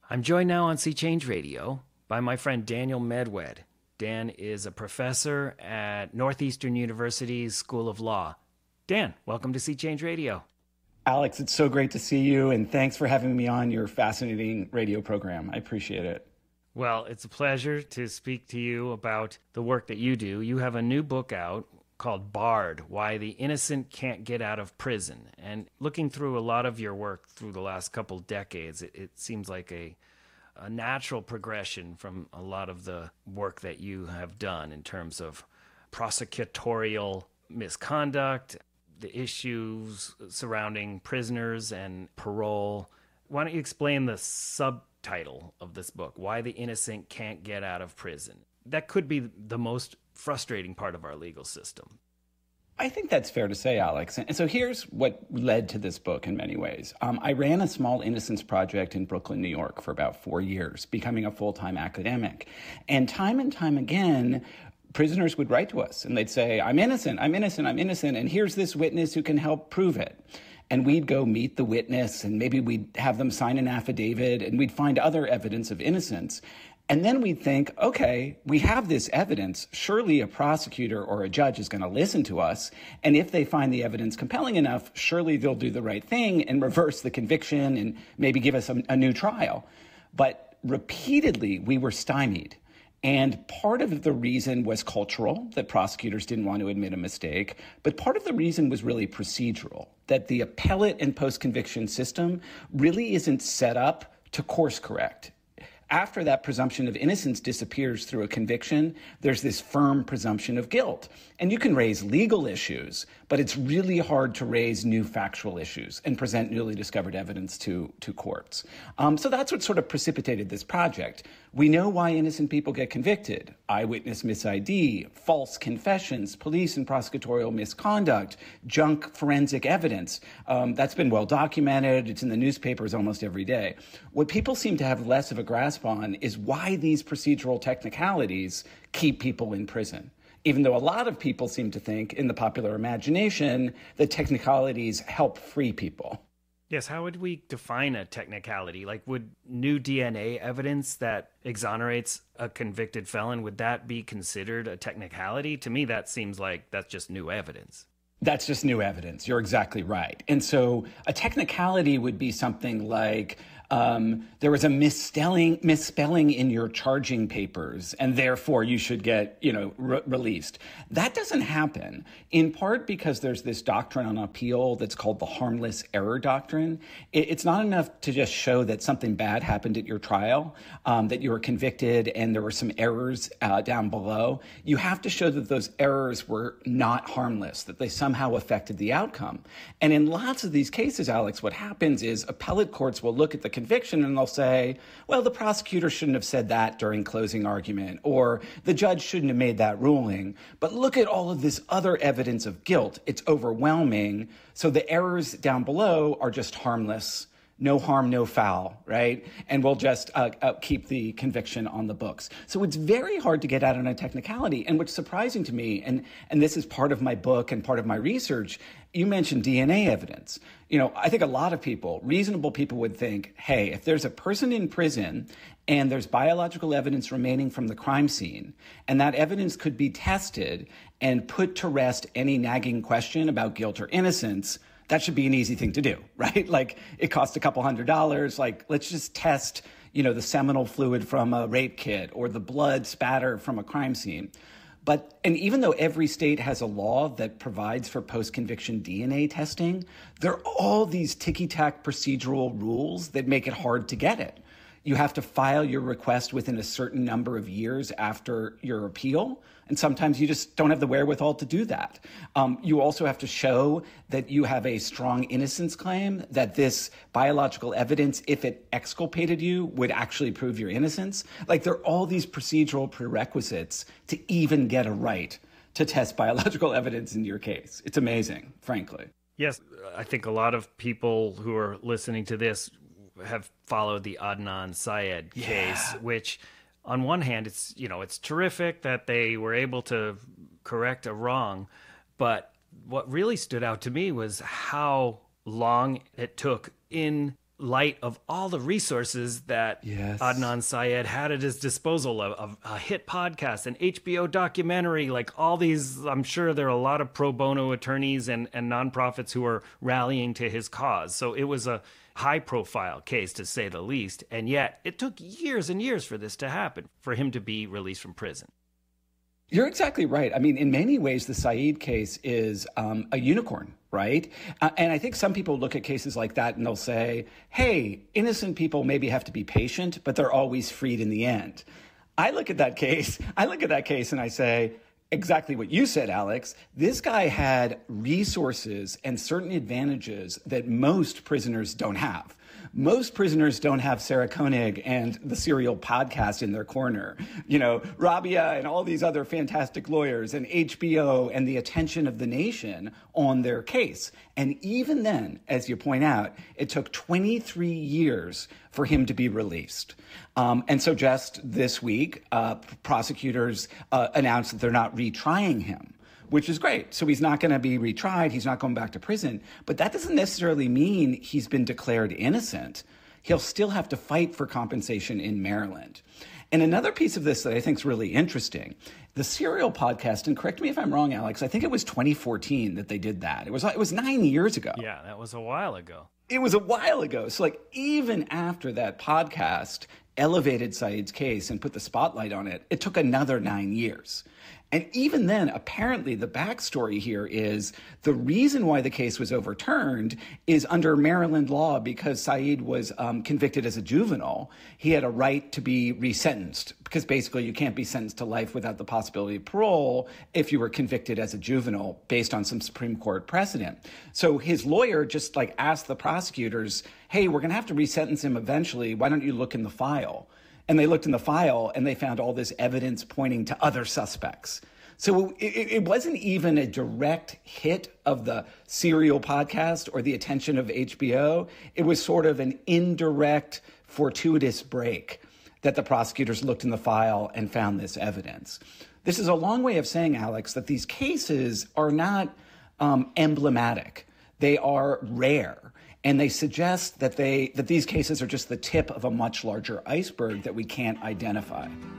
I'm joined now on Sea Change Radio by my friend Daniel Medwed. Dan is a professor at Northeastern University's School of Law. Dan, welcome to Sea Change Radio. Alex, it's so great to see you, and thanks for having me on your fascinating radio program. I appreciate it. Well, it's a pleasure to speak to you about the work that you do. You have a new book out called Barred, Why the Innocent Can't Get Out of Prison. And looking through a lot of your work through the last couple decades, it seems like a natural progression from a lot of the work that you have done in terms of prosecutorial misconduct, the issues surrounding prisoners and parole. Why don't you explain the subtitle of this book, Why the Innocent Can't Get Out of Prison? That could be the most frustrating part of our legal system. I think that's fair to say, Alex. And so here's what led to this book in many ways. I ran a small innocence project in Brooklyn, New York for about 4 years, becoming a full-time academic. And time again, prisoners would write to us and they'd say, I'm innocent, I'm innocent, I'm innocent, and here's this witness who can help prove it. And we'd go meet the witness and maybe we'd have them sign an affidavit and we'd find other evidence of innocence. And then we'd think, okay, we have this evidence. Surely a prosecutor or a judge is going to listen to us. And if they find the evidence compelling enough, surely they'll do the right thing and reverse the conviction and maybe give us a new trial. But repeatedly, we were stymied. And part of the reason was cultural, that prosecutors didn't want to admit a mistake. But part of the reason was really procedural, that the appellate and post-conviction system really isn't set up to course correct. After that presumption of innocence disappears through a conviction, there's this firm presumption of guilt. And you can raise legal issues, but it's really hard to raise new factual issues and present newly discovered evidence to courts. So that's what sort of precipitated this project. We know why innocent people get convicted: eyewitness mis-ID, false confessions, police and prosecutorial misconduct, junk forensic evidence. That's been well documented. It's in the newspapers almost every day. What people seem to have less of a grasp on is why these procedural technicalities keep people in prison. Even though a lot of people seem to think in the popular imagination that technicalities help free people. Yes, how would we define a technicality? Like, would new DNA evidence that exonerates a convicted felon, would that be considered a technicality? To me, that seems like that's just new evidence. That's just new evidence. You're exactly right. And so a technicality would be something like, there was a misspelling in your charging papers, and therefore you should get, released. That doesn't happen, in part because there's this doctrine on appeal that's called the harmless error doctrine. It's not enough to just show that something bad happened at your trial, that you were convicted and there were some errors down below. You have to show that those errors were not harmless, that they somehow affected the outcome. And in lots of these cases, Alex, what happens is appellate courts will look at the conviction and they'll say, well, the prosecutor shouldn't have said that during closing argument, or the judge shouldn't have made that ruling. But look at all of this other evidence of guilt. It's overwhelming. So the errors down below are just harmless. No harm, no foul, right? And we'll just keep the conviction on the books. So it's very hard to get out on a technicality. And what's surprising to me, and this is part of my book and part of my research, you mentioned DNA evidence. I think a lot of people, reasonable people, would think, hey, if there's a person in prison and there's biological evidence remaining from the crime scene, and that evidence could be tested and put to rest any nagging question about guilt or innocence, that should be an easy thing to do, right? Like, it costs a couple $100. Like, let's just test, the seminal fluid from a rape kit or the blood spatter from a crime scene. And even though every state has a law that provides for post-conviction DNA testing, there are all these ticky-tack procedural rules that make it hard to get it. You have to file your request within a certain number of years after your appeal. And sometimes you just don't have the wherewithal to do that. You also have to show that you have a strong innocence claim, that this biological evidence, if it exculpated you, would actually prove your innocence. Like, there are all these procedural prerequisites to even get a right to test biological evidence in your case. It's amazing, frankly. Yes, I think a lot of people who are listening to this have followed the Adnan Syed case, which on one hand, it's terrific that they were able to correct a wrong. But what really stood out to me was how long it took in light of all the resources that Yes. Adnan Syed had at his disposal, of a hit podcast, an HBO documentary, like all these. I'm sure there are a lot of pro bono attorneys and nonprofits who are rallying to his cause. So it was a high profile case, to say the least. And yet it took years and years for this to happen, for him to be released from prison. You're exactly right. I mean, in many ways, the Saeed case is a unicorn, right? And I think some people look at cases like that and they'll say, hey, innocent people maybe have to be patient, but they're always freed in the end. I look at that case and I say, exactly what you said, Alex. This guy had resources and certain advantages that most prisoners don't have. Most prisoners don't have Sarah Koenig and the Serial podcast in their corner. You know, Rabia and all these other fantastic lawyers and HBO and the attention of the nation on their case. And even then, as you point out, it took 23 years for him to be released. And so just this week, prosecutors announced that they're not retrying him, which is great. So he's not going to be retried. He's not going back to prison. But that doesn't necessarily mean he's been declared innocent. He'll still have to fight for compensation in Maryland. And another piece of this that I think is really interesting, the Serial podcast, and correct me if I'm wrong, Alex, I think it was 2014 that they did that. It was 9 years ago. Yeah, that was a while ago. It was a while ago. So like even after that podcast elevated Saeed's case and put the spotlight on it, it took another 9 years. And even then, apparently the backstory here is the reason why the case was overturned is under Maryland law, because Saeed was convicted as a juvenile. He had a right to be resentenced, because basically you can't be sentenced to life without the possibility of parole if you were convicted as a juvenile based on some Supreme Court precedent. So his lawyer just like asked the prosecutors, hey, we're going to have to resentence him eventually. Why don't you look in the file? And they looked in the file and they found all this evidence pointing to other suspects. So it wasn't even a direct hit of the Serial podcast or the attention of HBO. It was sort of an indirect, fortuitous break that the prosecutors looked in the file and found this evidence. This is a long way of saying, Alex, that these cases are not emblematic. They are rare. And they suggest that these cases are just the tip of a much larger iceberg that we can't identify.